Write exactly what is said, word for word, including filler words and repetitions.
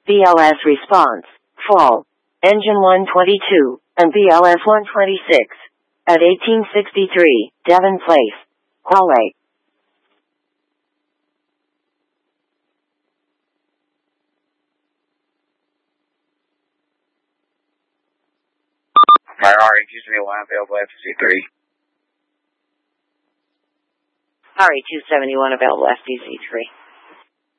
B L S response, fall. Engine one twenty-two, and B L S one twenty-six. At eighteen sixty-three, Devon Place, Hallway. Ferrari two seventy-one available F C three. Ferrari two seventy-one available F C C three.